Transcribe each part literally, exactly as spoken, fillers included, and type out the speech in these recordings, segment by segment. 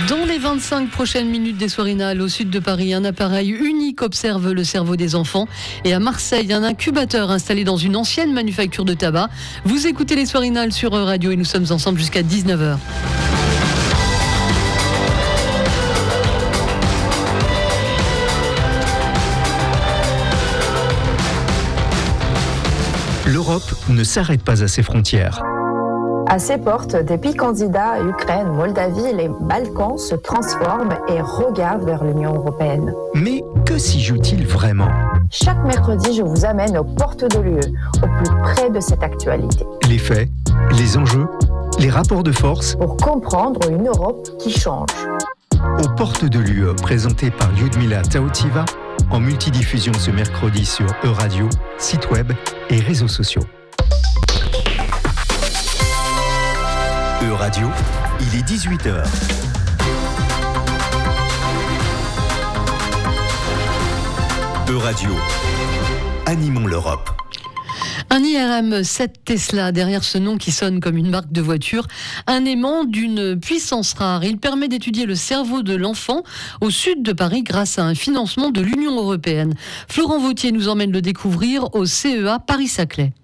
Dans les vingt-cinq prochaines minutes des Soirinales, au sud de Paris, un appareil unique observe le cerveau des enfants. Et à Marseille, un incubateur installé dans une ancienne manufacture de tabac. Vous écoutez les Soirinales sur Radio et nous sommes ensemble jusqu'à dix-neuf heures. L'Europe ne s'arrête pas à ses frontières. À ses portes, des pays candidats, Ukraine, Moldavie, les Balkans se transforment et regardent vers l'Union européenne. Mais que s'y joue-t-il vraiment ? Chaque mercredi, je vous amène aux portes de l'U E, au plus près de cette actualité. Les faits, les enjeux, les rapports de force. Pour comprendre une Europe qui change. Aux portes de l'U E, présenté par Lyudmila Taotiva, en multidiffusion ce mercredi sur Euradio, site web et réseaux sociaux. Euradio, il est dix-huit heures. Euradio, animons l'Europe. Un I R M sept Tesla, derrière ce nom qui sonne comme une marque de voiture, un aimant d'une puissance rare. Il permet d'étudier le cerveau de l'enfant au sud de Paris grâce à un financement de l'Union européenne. Florent Vautier nous emmène le découvrir au C E A Paris-Saclay.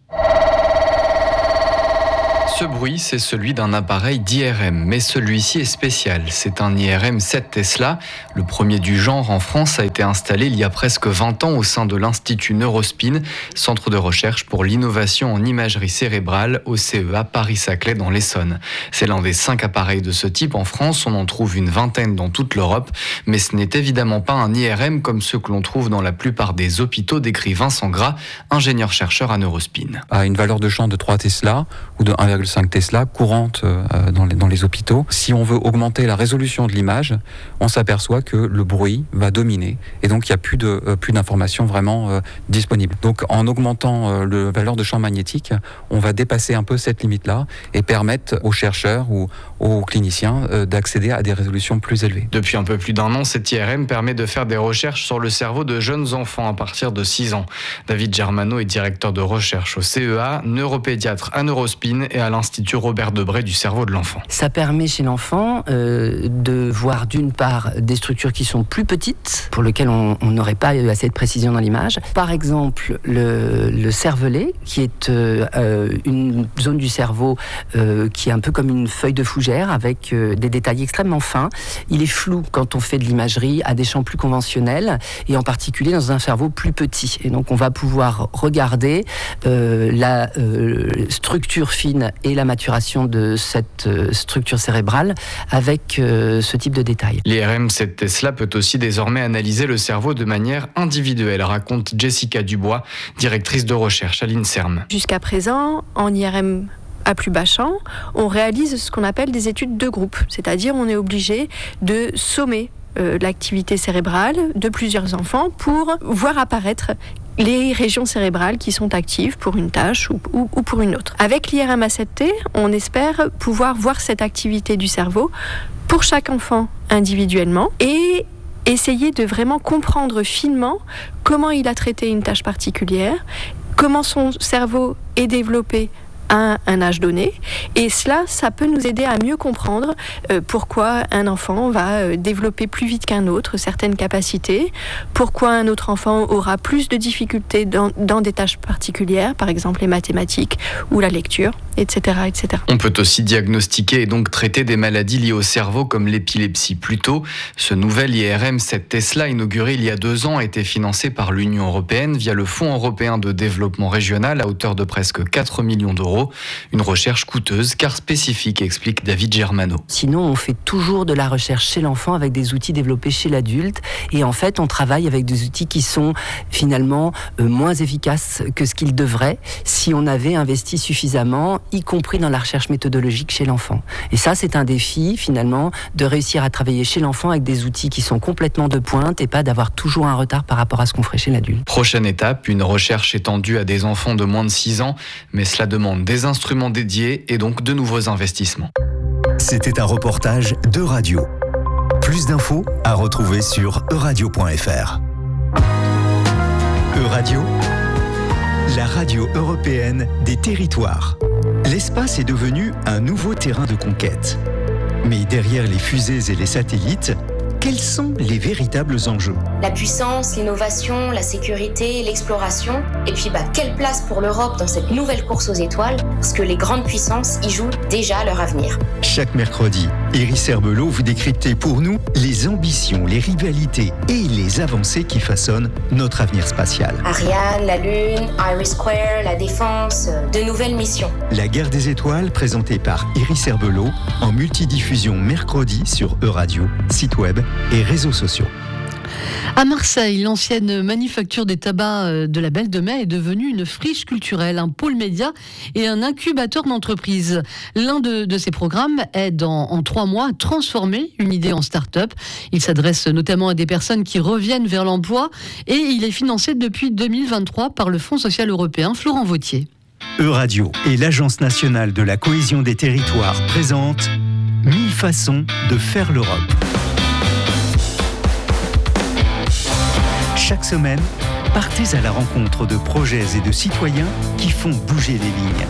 Ce bruit, c'est celui d'un appareil d'I R M, mais celui-ci est spécial. C'est un I R M sept Tesla. Le premier du genre en France a été installé il y a presque vingt ans au sein de l'Institut Neurospin, centre de recherche pour l'innovation en imagerie cérébrale au C E A Paris-Saclay dans l'Essonne. C'est l'un des cinq appareils de ce type en France. On en trouve une vingtaine dans toute l'Europe, mais ce n'est évidemment pas un I R M comme ceux que l'on trouve dans la plupart des hôpitaux, décrit Vincent Gras, ingénieur-chercheur à Neurospin. À une valeur de champ de trois Tesla ou de un virgule cinq Tesla courante euh, dans, les, dans les hôpitaux. Si on veut augmenter la résolution de l'image, on s'aperçoit que le bruit va dominer et donc il n'y a plus, de, euh, plus d'informations vraiment euh, disponibles. Donc en augmentant euh, la valeur de champ magnétique, on va dépasser un peu cette limite-là et permettre aux chercheurs ou aux cliniciens euh, d'accéder à des résolutions plus élevées. Depuis un peu plus d'un an, cet I R M permet de faire des recherches sur le cerveau de jeunes enfants à partir de six ans. David Germano est directeur de recherche au C E A, neuropédiatre à Neurospin et à l'Institut Robert Debré du cerveau de l'enfant. Ça permet chez l'enfant euh, de voir d'une part des structures qui sont plus petites, pour lesquelles on n'aurait pas eu assez de précision dans l'image. Par exemple, le, le cervelet, qui est euh, une zone du cerveau euh, qui est un peu comme une feuille de fougère, avec euh, des détails extrêmement fins. Il est flou quand on fait de l'imagerie à des champs plus conventionnels, et en particulier dans un cerveau plus petit. Et donc on va pouvoir regarder euh, la euh, structure fine et la maturation de cette structure cérébrale avec euh, ce type de détails. L'I R M sept Tesla peut aussi désormais analyser le cerveau de manière individuelle, raconte Jessica Dubois, directrice de recherche à l'INSERM. Jusqu'à présent, en I R M à plus bas champ, on réalise ce qu'on appelle des études de groupe, c'est-à-dire on est obligé de sommer euh, l'activité cérébrale de plusieurs enfants pour voir apparaître les régions cérébrales qui sont actives pour une tâche ou, ou, ou pour une autre. Avec l'I R M A sept T, on espère pouvoir voir cette activité du cerveau pour chaque enfant individuellement et essayer de vraiment comprendre finement comment il a traité une tâche particulière, comment son cerveau est développé à un âge donné, et cela, ça peut nous aider à mieux comprendre euh, pourquoi un enfant va euh, développer plus vite qu'un autre certaines capacités, pourquoi un autre enfant aura plus de difficultés dans, dans des tâches particulières, par exemple les mathématiques ou la lecture, et cetera, et cetera. On peut aussi diagnostiquer et donc traiter des maladies liées au cerveau comme l'épilepsie. Plus tôt, ce nouvel I R M sept Tesla, inauguré il y a deux ans, a été financé par l'Union européenne via le Fonds européen de développement régional à hauteur de presque quatre millions d'euros. Une recherche coûteuse car spécifique, explique David Germano. Sinon, on fait toujours de la recherche chez l'enfant avec des outils développés chez l'adulte. Et en fait, on travaille avec des outils qui sont finalement euh, moins efficaces que ce qu'ils devraient si on avait investi suffisamment, y compris dans la recherche méthodologique chez l'enfant. Et ça, c'est un défi finalement de réussir à travailler chez l'enfant avec des outils qui sont complètement de pointe et pas d'avoir toujours un retard par rapport à ce qu'on ferait chez l'adulte. Prochaine étape, une recherche étendue à des enfants de moins de six ans, mais cela demande des instruments dédiés et donc de nouveaux investissements. C'était un reportage d'Euradio. Plus d'infos à retrouver sur euradio point f r. Euradio, la radio européenne des territoires. L'espace est devenu un nouveau terrain de conquête. Mais derrière les fusées et les satellites, quels sont les véritables enjeux ? La puissance, l'innovation, la sécurité, l'exploration. Et puis, bah, quelle place pour l'Europe dans cette nouvelle course aux étoiles ? Parce que les grandes puissances y jouent déjà leur avenir. Chaque mercredi, Iris Herbelot vous décryptez pour nous les ambitions, les rivalités et les avancées qui façonnent notre avenir spatial. Ariane, la Lune, Iris Square, la Défense, de nouvelles missions. La guerre des étoiles, présentée par Iris Herbelot, en multidiffusion mercredi sur Euradio, site web et réseaux sociaux. À Marseille, l'ancienne manufacture des tabacs de la Belle de Mai est devenue une friche culturelle, un pôle média et un incubateur d'entreprise. L'un de, de ces programmes aide en, en trois mois à transformer une idée en start-up. Il s'adresse notamment à des personnes qui reviennent vers l'emploi et il est financé depuis deux mille vingt-trois par le Fonds social européen. Florent Vautier. Euradio et l'Agence nationale de la cohésion des territoires présentent mille façons de faire l'Europe. Chaque semaine, partez à la rencontre de projets et de citoyens qui font bouger les lignes.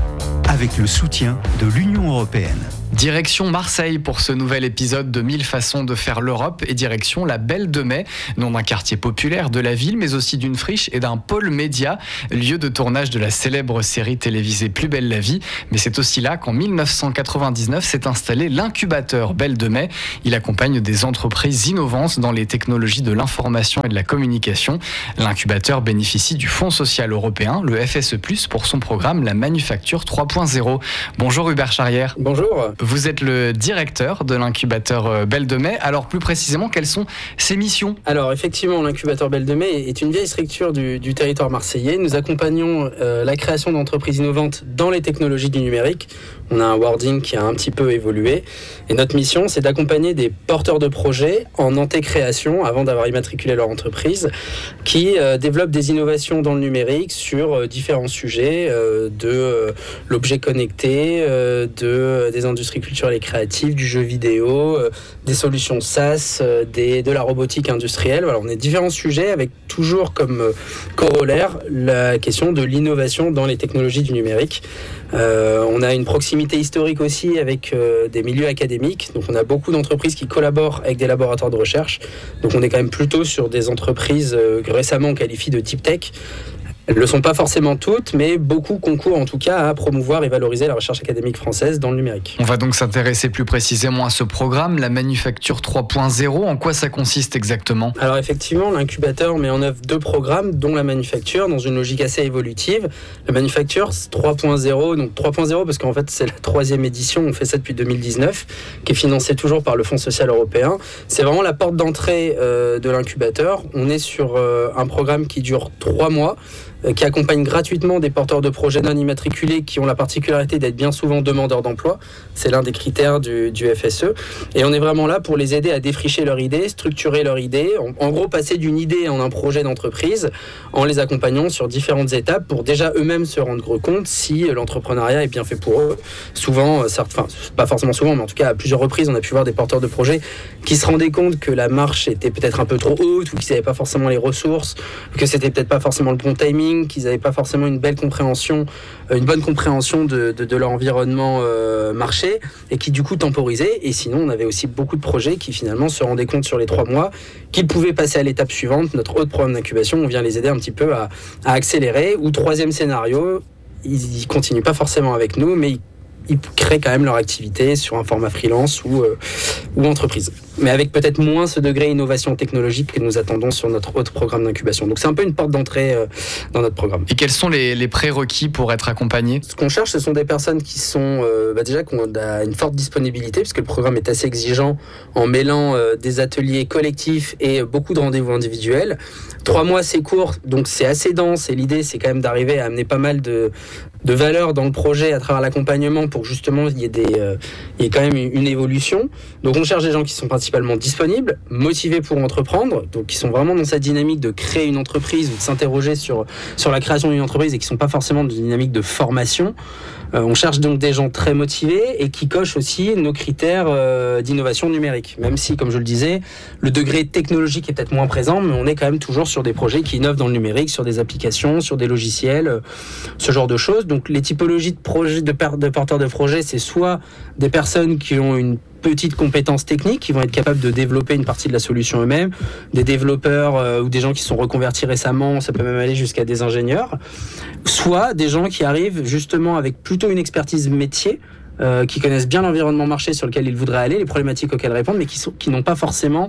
Avec le soutien de l'Union européenne. Direction Marseille pour ce nouvel épisode de mille façons de faire l'Europe et direction la Belle de Mai, nom d'un quartier populaire de la ville mais aussi d'une friche et d'un pôle média, lieu de tournage de la célèbre série télévisée Plus belle la vie. Mais c'est aussi là qu'en dix-neuf cent quatre-vingt-dix-neuf s'est installé l'incubateur Belle de Mai. Il accompagne des entreprises innovantes dans les technologies de l'information et de la communication. L'incubateur bénéficie du Fonds social européen, le F S E plus, pour son programme La Manufacture trois point zéro. Bonjour Hubert Charrière. Bonjour. Vous êtes le directeur de l'incubateur Belle de Mai. Alors plus précisément, quelles sont ses missions ? Alors effectivement, l'incubateur Belle de Mai est une vieille structure du, du territoire marseillais. Nous accompagnons euh, la création d'entreprises innovantes dans les technologies du numérique. On a un wording qui a un petit peu évolué. Et notre mission, c'est d'accompagner des porteurs de projets en anté-création, avant d'avoir immatriculé leur entreprise, qui euh, développent des innovations dans le numérique sur euh, différents sujets, euh, de euh, l'objet connecté, euh, de, euh, des industries culturelles et créatives, du jeu vidéo, euh, des solutions SaaS, euh, des, de la robotique industrielle. Voilà, on a différents sujets avec toujours comme euh, corollaire la question de l'innovation dans les technologies du numérique. Euh, on a une proximité historique aussi avec euh, des milieux académiques. Donc on a beaucoup d'entreprises qui collaborent avec des laboratoires de recherche. Donc on est quand même plutôt sur des entreprises euh, que récemment on qualifie de deep tech. Elles ne le sont pas forcément toutes, mais beaucoup concourent en tout cas à promouvoir et valoriser la recherche académique française dans le numérique. On va donc s'intéresser plus précisément à ce programme, la Manufacture trois point zéro. En quoi ça consiste exactement ? Alors effectivement, l'incubateur met en œuvre deux programmes, dont la Manufacture, dans une logique assez évolutive. La Manufacture trois point zéro, donc trois point zéro parce qu'en fait c'est la troisième édition, on fait ça depuis deux mille dix-neuf, qui est financée toujours par le Fonds social européen. C'est vraiment la porte d'entrée euh, de l'incubateur. On est sur euh, un programme qui dure trois mois, qui accompagne gratuitement des porteurs de projets non immatriculés qui ont la particularité d'être bien souvent demandeurs d'emploi. C'est l'un des critères du, du F S E. Et on est vraiment là pour les aider à défricher leur idée, structurer leur idée, en, en gros passer d'une idée en un projet d'entreprise en les accompagnant sur différentes étapes pour déjà eux-mêmes se rendre compte si l'entrepreneuriat est bien fait pour eux. Souvent, certes, enfin pas forcément souvent, mais en tout cas à plusieurs reprises, on a pu voir des porteurs de projets qui se rendaient compte que la marche était peut-être un peu trop haute ou qu'ils n'avaient pas forcément les ressources, que c'était peut-être pas forcément le bon timing, qu'ils n'avaient pas forcément une belle compréhension, une bonne compréhension de, de, de leur environnement euh, marché et qui du coup temporisaient. Et sinon, on avait aussi beaucoup de projets qui finalement se rendaient compte sur les trois mois qu'ils pouvaient passer à l'étape suivante. Notre autre programme d'incubation, on vient les aider un petit peu à, à accélérer. Ou troisième scénario, ils ne continuent pas forcément avec nous, mais ils ils créent quand même leur activité sur un format freelance ou, euh, ou entreprise. Mais avec peut-être moins ce degré innovation technologique que nous attendons sur notre autre programme d'incubation. Donc c'est un peu une porte d'entrée euh, dans notre programme. Et quels sont les, les prérequis pour être accompagnés ? Ce qu'on cherche, ce sont des personnes qui sont euh, bah déjà qui ont une forte disponibilité, puisque le programme est assez exigeant en mêlant euh, des ateliers collectifs et beaucoup de rendez-vous individuels. Trois mois, c'est court, donc c'est assez dense. Et l'idée, c'est quand même d'arriver à amener pas mal de, de valeur dans le projet à travers l'accompagnement pour que justement il y ait, des, euh, il y ait quand même une évolution. Donc on cherche des gens qui sont principalement disponibles, motivés pour entreprendre, donc qui sont vraiment dans cette dynamique de créer une entreprise ou de s'interroger sur, sur la création d'une entreprise et qui ne sont pas forcément dans une dynamique de formation. Euh, on cherche donc des gens très motivés et qui cochent aussi nos critères euh, d'innovation numérique. Même si, comme je le disais, le degré technologique est peut-être moins présent, mais on est quand même toujours sur des projets qui innovent dans le numérique, sur des applications, sur des logiciels, euh, ce genre de choses. Donc Donc les typologies de, projets, de, de porteurs de projets, c'est soit des personnes qui ont une petites compétences techniques, qui vont être capables de développer une partie de la solution eux-mêmes, des développeurs euh, ou des gens qui sont reconvertis récemment, ça peut même aller jusqu'à des ingénieurs, soit des gens qui arrivent justement avec plutôt une expertise métier, euh, qui connaissent bien l'environnement marché sur lequel ils voudraient aller, les problématiques auxquelles répondre, mais qui, sont, qui n'ont pas forcément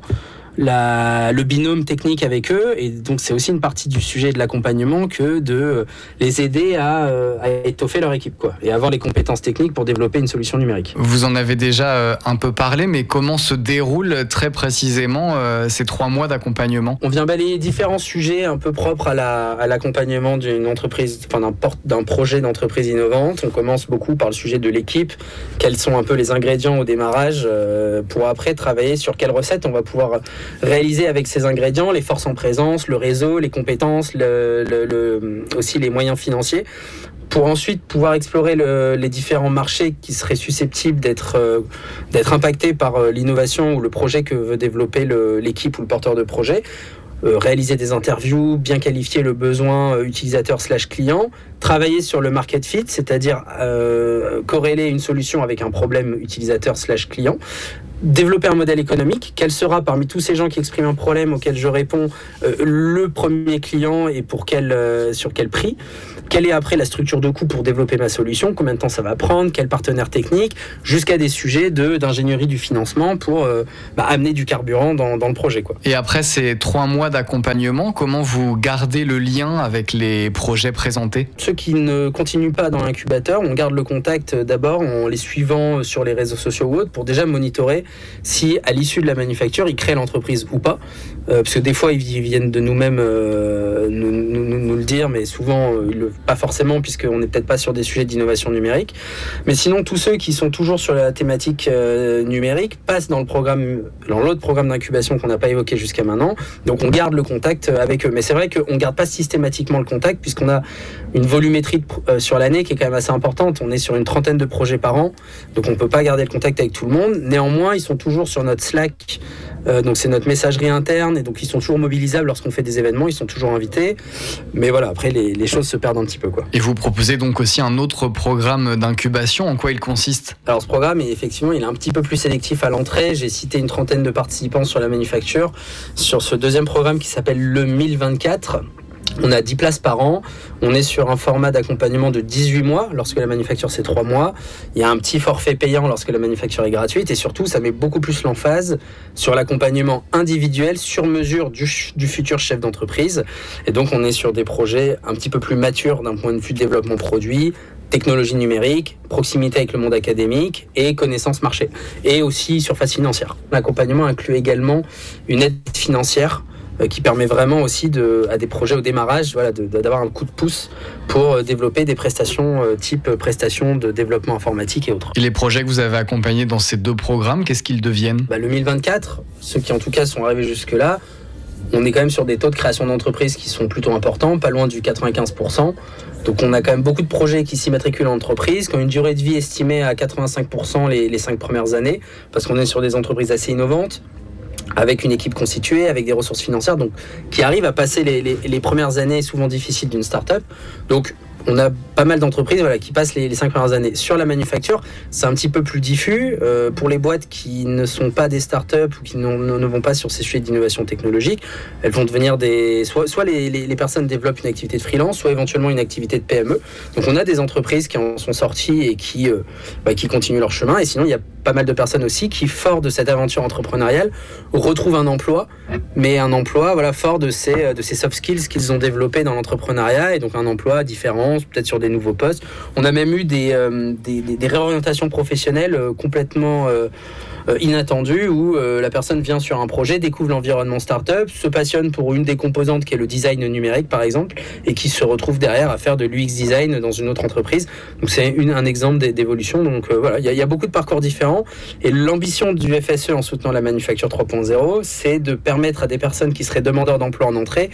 La, le binôme technique avec eux, et donc c'est aussi une partie du sujet de l'accompagnement que de les aider à, à étoffer leur équipe, quoi, et avoir les compétences techniques pour développer une solution numérique. Vous en avez déjà un peu parlé, mais comment se déroulent très précisément euh, ces trois mois d'accompagnement ? On vient balayer différents sujets un peu propres à, la, à l'accompagnement d'une entreprise, enfin d'un, port, d'un projet d'entreprise innovante. On commence beaucoup par le sujet de l'équipe, quels sont un peu les ingrédients au démarrage, euh, pour après travailler sur quelles recettes on va pouvoir réaliser avec ces ingrédients, les forces en présence, le réseau, les compétences, le, le, le, aussi les moyens financiers, pour ensuite pouvoir explorer le, les différents marchés qui seraient susceptibles d'être, euh, d'être impactés par euh, l'innovation ou le projet que veut développer le, l'équipe ou le porteur de projet. Euh, réaliser des interviews, bien qualifier le besoin euh, utilisateur slash client, travailler sur le market fit, c'est-à-dire euh, corréler une solution avec un problème utilisateur slash client, développer un modèle économique, quel sera parmi tous ces gens qui expriment un problème auquel je réponds euh, le premier client et pour quel, euh, sur quel prix, quelle est après la structure de coût pour développer ma solution, combien de temps ça va prendre, quel partenaire technique, jusqu'à des sujets de, d'ingénierie du financement pour euh, bah, amener du carburant dans, dans le projet, quoi. Et après ces trois mois d'accompagnement, comment vous gardez le lien avec les projets présentés ? Ceux qui ne continuent pas dans l'incubateur, on garde le contact d'abord en les suivant sur les réseaux sociaux ou autres pour déjà monitorer si à l'issue de la manufacture, ils créent l'entreprise ou pas. Euh, parce que des fois, ils viennent de nous-mêmes euh, nous, nous, nous le dire, mais souvent, euh, ils le, pas forcément, puisqu'on n'est peut-être pas sur des sujets d'innovation numérique. Mais sinon, tous ceux qui sont toujours sur la thématique euh, numérique passent dans le programme, dans l'autre programme d'incubation qu'on n'a pas évoqué jusqu'à maintenant. Donc, on garde le contact avec eux. Mais c'est vrai qu'on ne garde pas systématiquement le contact, puisqu'on a une volumétrie de, euh, sur l'année qui est quand même assez importante. On est sur une trentaine de projets par an, donc on ne peut pas garder le contact avec tout le monde. Néanmoins, ils sont toujours sur notre Slack, euh, donc c'est notre messagerie interne, et donc ils sont toujours mobilisables lorsqu'on fait des événements, ils sont toujours invités. Mais voilà, après les, les choses se perdent un petit peu, quoi. Et vous proposez donc aussi un autre programme d'incubation, en quoi il consiste ? Alors ce programme, est, effectivement, il est un petit peu plus sélectif à l'entrée. J'ai cité une trentaine de participants sur la manufacture. Sur ce deuxième programme qui s'appelle le mille vingt-quatre, on a dix places par an, on est sur un format d'accompagnement de dix-huit mois lorsque la manufacture c'est trois mois, il y a un petit forfait payant lorsque la manufacture est gratuite, et surtout ça met beaucoup plus l'emphase sur l'accompagnement individuel sur mesure du, du futur chef d'entreprise, et donc on est sur des projets un petit peu plus matures d'un point de vue de développement produit, technologie numérique, proximité avec le monde académique et connaissance marché, et aussi surface financière. L'accompagnement inclut également une aide financière qui permet vraiment aussi de, à des projets au démarrage, voilà, de, de, d'avoir un coup de pouce pour développer des prestations euh, type prestations de développement informatique et autres. Et les projets que vous avez accompagnés dans ces deux programmes, qu'est-ce qu'ils deviennent ? Bah, le mille vingt-quatre, ceux qui en tout cas sont arrivés jusque-là, on est quand même sur des taux de création d'entreprises qui sont plutôt importants, pas loin du quatre-vingt-quinze pour cent. Donc on a quand même beaucoup de projets qui s'immatriculent en entreprise, qui ont une durée de vie estimée à quatre-vingt-cinq pour cent les, les cinq premières années, parce qu'on est sur des entreprises assez innovantes, avec une équipe constituée, avec des ressources financières, donc qui arrivent à passer les, les, les premières années souvent difficiles d'une start-up. Donc on a pas mal d'entreprises, voilà, qui passent les, les cinq premières années. Sur la manufacture, c'est un petit peu plus diffus. Euh, pour les boîtes qui ne sont pas des startups ou qui ne, ne vont pas sur ces sujets d'innovation technologique, elles vont devenir des... Soit, soit les, les, les personnes développent une activité de freelance, soit éventuellement une activité de P M E. Donc on a des entreprises qui en sont sorties et qui, euh, bah, qui continuent leur chemin. Et sinon, il y a pas mal de personnes aussi qui, fort de cette aventure entrepreneuriale, retrouvent un emploi, mais un emploi voilà, fort de ces, de ces soft skills qu'ils ont développés dans l'entrepreneuriat, et donc un emploi différent, peut-être sur des nouveaux postes. On a même eu des, euh, des, des, des réorientations professionnelles euh, complètement euh, euh, inattendues, où euh, la personne vient sur un projet, découvre l'environnement startup, se passionne pour une des composantes qui est le design numérique par exemple, et qui se retrouve derrière à faire de l'U X design dans une autre entreprise. Donc c'est une, un exemple d'évolution. Donc euh, voilà, il y, y a beaucoup de parcours différents, et l'ambition du F S E en soutenant la manufacture trois point zéro, c'est de permettre à des personnes qui seraient demandeurs d'emploi en entrée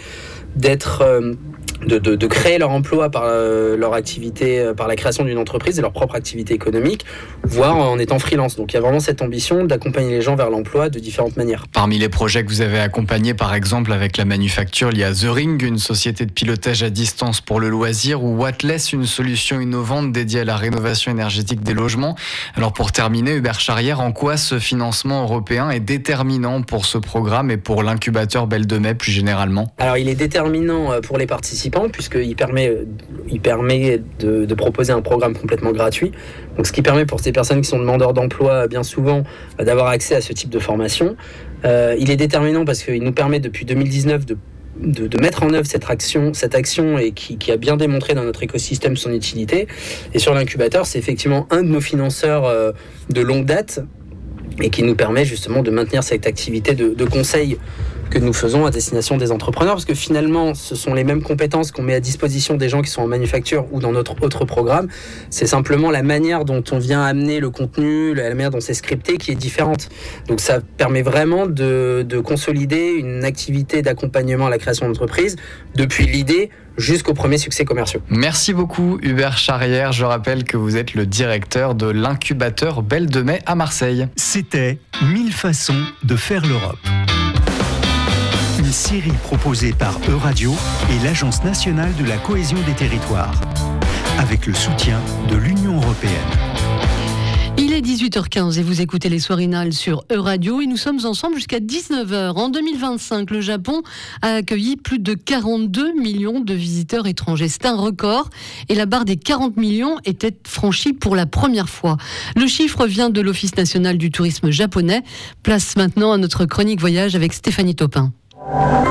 d'être... Euh, De, de, de créer leur emploi par euh, leur activité, euh, par la création d'une entreprise et leur propre activité économique, voire en étant freelance. Donc il y a vraiment cette ambition d'accompagner les gens vers l'emploi de différentes manières. Parmi les projets que vous avez accompagnés, par exemple avec la manufacture, il y a The Ring, une société de pilotage à distance pour le loisir, ou Wattles, une solution innovante dédiée à la rénovation énergétique des logements. Alors pour terminer, Hubert Charrière, en quoi ce financement européen est déterminant pour ce programme et pour l'incubateur Belle de Mai plus généralement ? Alors il est déterminant pour les participants puisqu'il permet, il permet de, de proposer un programme complètement gratuit. Donc, ce qui permet pour ces personnes qui sont demandeurs d'emploi bien souvent d'avoir accès à ce type de formation. Euh, il est déterminant parce qu'il nous permet depuis deux mille dix-neuf de De, de mettre en œuvre cette action, cette action et qui, qui a bien démontré dans notre écosystème son utilité. Et sur l'incubateur, c'est effectivement un de nos financeurs euh, de longue date et qui nous permet justement de maintenir cette activité de, de conseil que nous faisons à destination des entrepreneurs, parce que finalement, ce sont les mêmes compétences qu'on met à disposition des gens qui sont en manufacture ou dans notre autre programme. C'est simplement la manière dont on vient amener le contenu, la manière dont c'est scripté qui est différente. Donc ça permet vraiment de, de consolider une activité d'accompagnement à la création d'entreprise depuis l'idée jusqu'aux premiers succès commerciaux. Merci beaucoup Hubert Charrière. Je rappelle que vous êtes le directeur de l'incubateur Belle de Mai à Marseille. C'était mille façons de faire l'Europe. Une série proposée par Euradio et l'Agence nationale de la cohésion des territoires, avec le soutien de l'Union européenne. Il est dix-huit heures quinze et vous écoutez les Soirinales sur Euradio et nous sommes ensemble jusqu'à dix-neuf heures. En deux mille vingt-cinq, le Japon a accueilli plus de quarante-deux millions de visiteurs étrangers. C'est un record et la barre des quarante millions était franchie pour la première fois. Le chiffre vient de l'Office national du tourisme japonais. Place maintenant à notre chronique voyage avec Stéphanie Taupin.